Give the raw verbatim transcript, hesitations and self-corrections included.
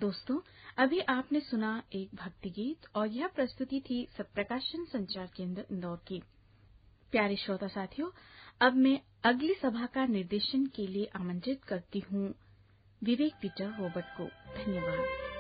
दोस्तों, अभी आपने सुना एक भक्ति गीत और यह प्रस्तुति थी सत्प्रकाशन संचार केंद्र इंदौर की। प्यारे श्रोता साथियों, अब मैं अगली सभा का निर्देशन के लिए आमंत्रित करती हूँ विवेक पीटर रॉबर्ट को। धन्यवाद।